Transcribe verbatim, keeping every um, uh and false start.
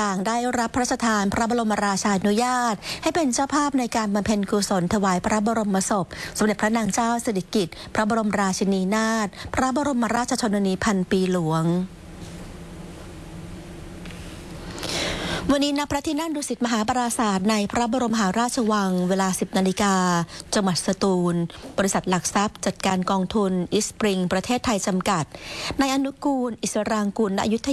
ต่างๆได้รับพระราชทานพระบรมราชานุญาตให้เป็นเจ้าภาพในการบำเพ็ญกุศลถวายพระบรมศพสมเด็จพระนางเจ้าสิริกิติ์พระบรมราชินีนาถพระบรมราชชนนีพันปีหลวงวันนี้ณพระที่นั่งดุสิตมหาปราสาทในพระบรมมหาราชวังเวลา สิบนาฬิกาจังหวัดสตูลบริษัทหลักทรัพย์จัดการกองทุนอิสปริงประเทศไทยจำกัดนายอนุกูลอิสรางกูลณอยุธ